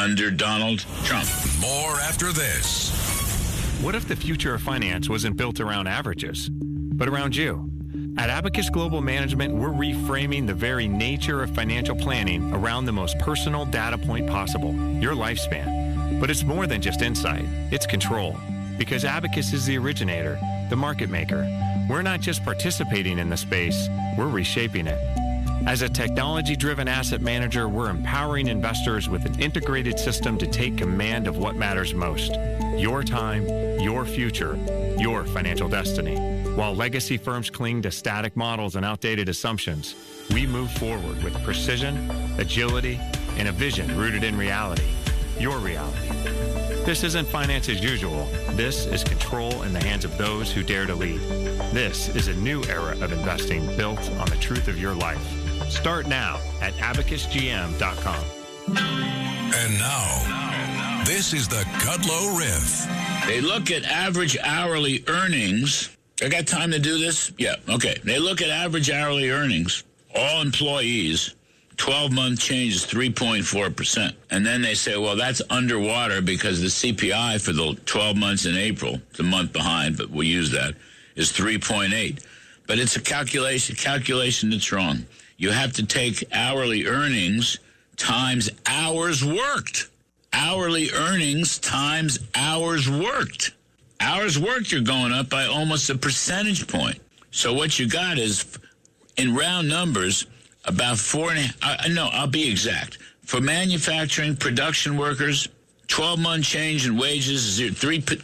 under Donald Trump. More after this. What if the future of finance wasn't built around averages, but around you? At Abacus Global Management, we're reframing the very nature of financial planning around the most personal data point possible, your lifespan. But it's more than just insight, it's control. Because Abacus is the originator, the market maker. We're not just participating in the space, we're reshaping it. As a technology-driven asset manager, we're empowering investors with an integrated system to take command of what matters most. Your time, your future, your financial destiny. While legacy firms cling to static models and outdated assumptions, we move forward with precision, agility, and a vision rooted in reality. Your reality. This isn't finance as usual. This is control in the hands of those who dare to lead. This is a new era of investing built on the truth of your life. Start now at abacusgm.com. And now, this is the Kudlow Riff. They look at average hourly earnings. I got time to do this? Yeah, okay. They look at average hourly earnings, all employees, 12-month change is 3.4%. And then they say, well, that's underwater because the CPI for the 12 months in April, it's a month behind, but we'll use that, is 3.8. But it's a calculation that's wrong. You have to take hourly earnings times hours worked. Hourly earnings times hours worked. Hours worked, you're going up by almost a percentage point. So what you got is, in round numbers, about I'll be exact. For manufacturing, production workers, 12-month change in wages is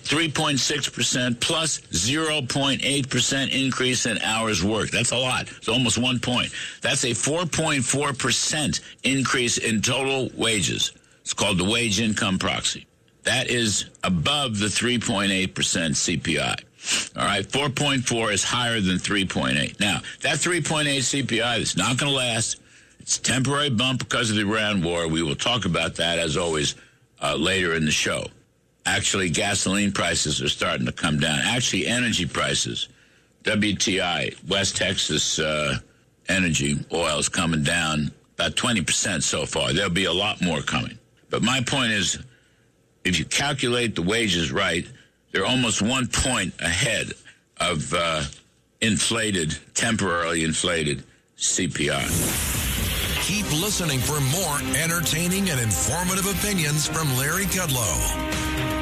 3.6% plus 0.8% increase in hours worked. That's a lot. It's almost 1 point. That's a 4.4% increase in total wages. It's called the wage income proxy. That is above the 3.8% CPI. All right, 4.4 is higher than 3.8. Now, that 3.8 CPI is not going to last. It's a temporary bump because of the Iran war. We will talk about that, as always, later in the show. Actually, gasoline prices are starting to come down. Actually, energy prices, WTI, West Texas energy oil is coming down about 20% so far. There'll be a lot more coming. But my point is, if you calculate the wages right, they're almost 1 point ahead of temporarily inflated CPI. Keep listening for more entertaining and informative opinions from Larry Kudlow.